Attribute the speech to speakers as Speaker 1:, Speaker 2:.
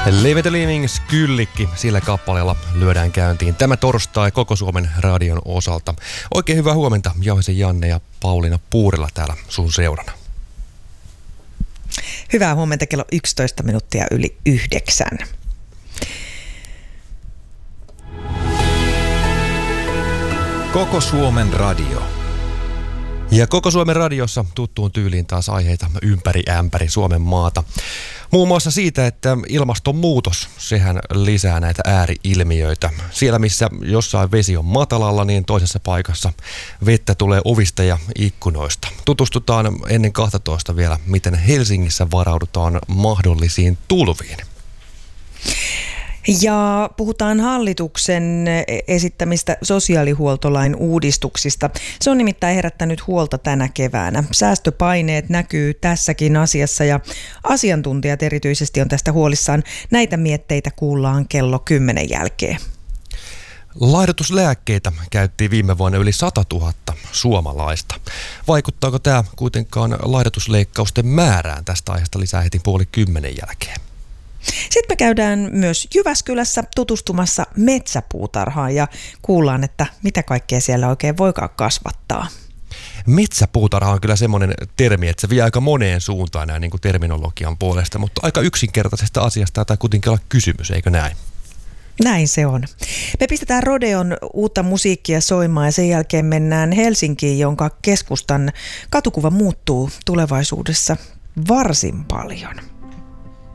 Speaker 1: Live the Living Skyllikki, sillä kappaleella lyödään käyntiin tämä torstai koko Suomen radion osalta. Oikein hyvää huomenta, Jauhisen Janne ja Pauliina Puurila täällä sun seurana.
Speaker 2: Hyvää huomenta, kello 11 minuuttia yli 9.
Speaker 3: Koko Suomen radio.
Speaker 1: Ja koko Suomen radiossa tuttuun tyyliin taas aiheita ympäri ämpäri Suomen maata. Muun muassa siitä, että ilmastonmuutos, sehän lisää näitä ääriilmiöitä. Siellä, missä jossain vesi on matalalla, niin toisessa paikassa vettä tulee ovista ja ikkunoista. Tutustutaan ennen 12 vielä, miten Helsingissä varaudutaan mahdollisiin tulviin.
Speaker 2: Ja puhutaan hallituksen esittämistä sosiaalihuoltolain uudistuksista. Se on nimittäin herättänyt huolta tänä keväänä. Säästöpaineet näkyy tässäkin asiassa ja asiantuntijat erityisesti on tästä huolissaan. Näitä mietteitä kuullaan kello 10 jälkeen.
Speaker 1: Laihdutuslääkkeitä käytti viime vuonna yli 100 000 suomalaista. Vaikuttaako tämä kuitenkaan laihdutusleikkausten määrään? Tästä aiheesta lisää heti 9:30 jälkeen.
Speaker 2: Sitten me käydään myös Jyväskylässä tutustumassa metsäpuutarhaan ja kuullaan, että mitä kaikkea siellä oikein voikaan kasvattaa.
Speaker 1: Metsäpuutarha on kyllä semmoinen termi, että se vie aika moneen suuntaan näin niin kuin terminologian puolesta, mutta aika yksinkertaisesta asiasta tai kuitenkin olla kysymys, eikö näin?
Speaker 2: Näin se on. Me pistetään Rodeon uutta musiikkia soimaan ja sen jälkeen mennään Helsinkiin, jonka keskustan katukuva muuttuu tulevaisuudessa varsin paljon.